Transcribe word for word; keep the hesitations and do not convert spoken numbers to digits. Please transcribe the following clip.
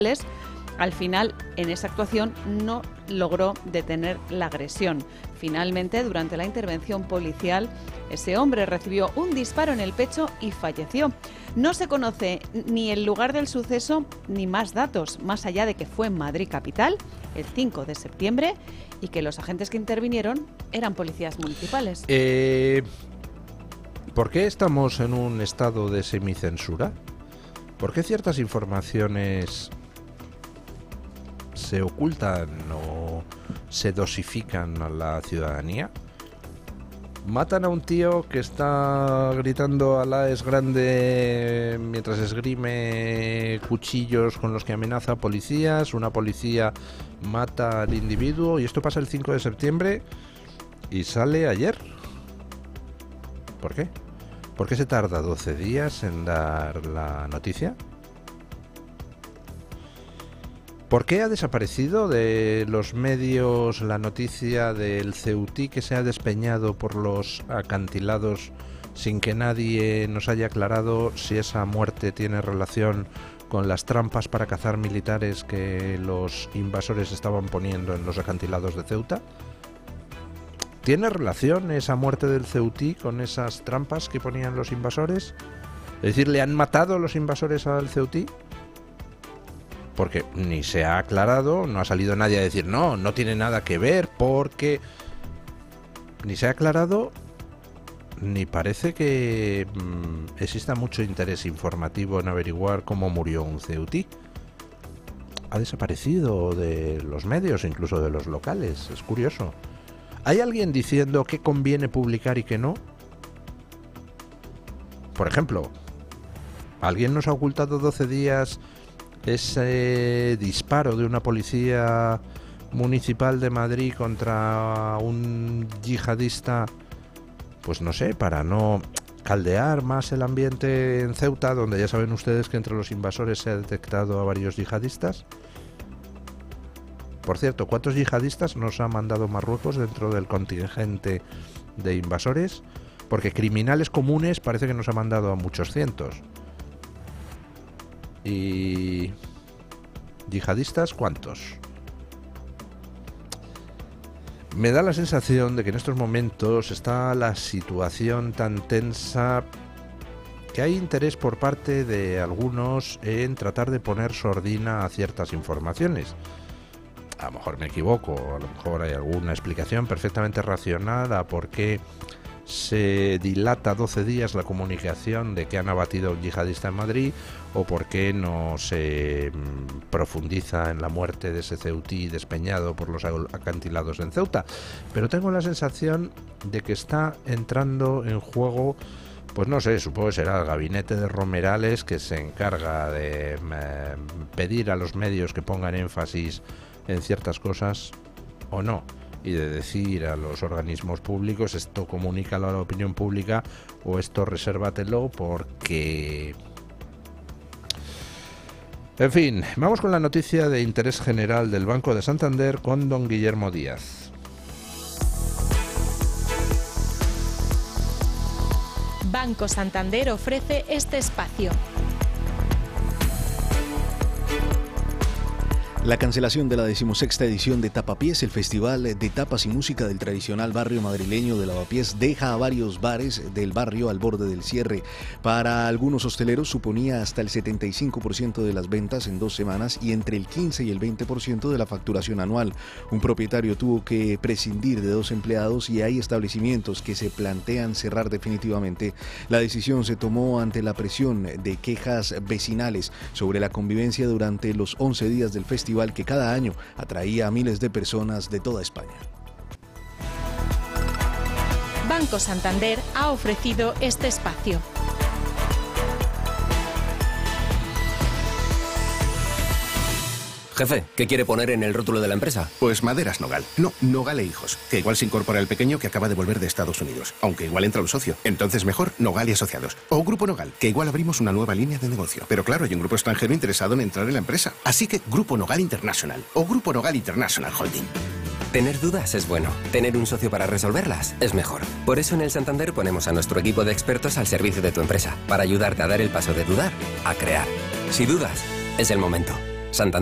Al final, en esa actuación no logró detener la agresión. Finalmente, durante la intervención policial, ese hombre recibió un disparo en el pecho y falleció. No se conoce ni el lugar del suceso ni más datos, más allá de que fue en Madrid capital, el cinco de septiembre, y que los agentes que intervinieron eran policías municipales. Eh, ¿Por qué estamos en un estado de semicensura? ¿Por qué ciertas informaciones se ocultan o se dosifican a la ciudadanía? Matan a un tío que está gritando Alá es grande mientras esgrime cuchillos con los que amenaza a policías. Una policía mata al individuo y esto pasa el cinco de septiembre y sale ayer. ¿Por qué? ¿Por qué se tarda doce días en dar la noticia? ¿Por qué ha desaparecido de los medios la noticia del Ceutí que se ha despeñado por los acantilados sin que nadie nos haya aclarado si esa muerte tiene relación con las trampas para cazar militares que los invasores estaban poniendo en los acantilados de Ceuta? ¿Tiene relación esa muerte del Ceutí con esas trampas que ponían los invasores? Es decir, ¿le han matado los invasores al Ceutí? Porque ni se ha aclarado, no ha salido nadie a decir no, no tiene nada que ver, porque ni se ha aclarado, ni parece que mmm, exista mucho interés informativo en averiguar cómo murió un ceutí. Ha desaparecido de los medios, incluso de los locales, es curioso. ¿Hay alguien diciendo qué conviene publicar y qué no? Por ejemplo, ¿alguien nos ha ocultado doce días ese disparo de una policía municipal de Madrid contra un yihadista? Pues no sé, para no caldear más el ambiente en Ceuta, donde ya saben ustedes que entre los invasores se ha detectado a varios yihadistas. Por cierto, ¿cuántos yihadistas nos ha mandado Marruecos dentro del contingente de invasores? Porque criminales comunes parece que nos ha mandado a muchos cientos. ¿Y yihadistas cuántos? Me da la sensación de que en estos momentos está la situación tan tensa que hay interés por parte de algunos en tratar de poner sordina a ciertas informaciones. A lo mejor me equivoco, a lo mejor hay alguna explicación perfectamente racional a por qué se dilata doce días la comunicación de que han abatido a un yihadista en Madrid, o por qué no se profundiza en la muerte de ese ceutí despeñado por los acantilados en Ceuta. Pero tengo la sensación de que está entrando en juego, pues no sé, supongo que será el gabinete de Romerales, que se encarga de eh, pedir a los medios que pongan énfasis en ciertas cosas o no, y de decir a los organismos públicos esto comunícalo a la opinión pública o esto resérvatelo porque... En fin, vamos con la noticia de interés general del Banco de Santander con don Guillermo Díaz. Banco Santander ofrece este espacio. La cancelación de la decimosexta edición de Tapapiés, el festival de tapas y música del tradicional barrio madrileño de Lavapiés, deja a varios bares del barrio al borde del cierre. Para algunos hosteleros suponía hasta el setenta y cinco por ciento de las ventas en dos semanas y entre el quince y el veinte por ciento de la facturación anual. Un propietario tuvo que prescindir de dos empleados y hay establecimientos que se plantean cerrar definitivamente. La decisión se tomó ante la presión de quejas vecinales sobre la convivencia durante los once días del festival, que cada año atraía a miles de personas de toda España. Banco Santander ha ofrecido este espacio. Jefe, ¿qué quiere poner en el rótulo de la empresa? Pues Maderas Nogal. No, Nogal e Hijos. Que igual se incorpora el pequeño que acaba de volver de Estados Unidos. Aunque igual entra un socio. Entonces mejor Nogal y Asociados. O Grupo Nogal, que igual abrimos una nueva línea de negocio. Pero claro, hay un grupo extranjero interesado en entrar en la empresa. Así que Grupo Nogal International. O Grupo Nogal International Holding. Tener dudas es bueno. Tener un socio para resolverlas es mejor. Por eso en el Santander ponemos a nuestro equipo de expertos al servicio de tu empresa. Para ayudarte a dar el paso de dudar a crear. Si dudas, es el momento. Santander.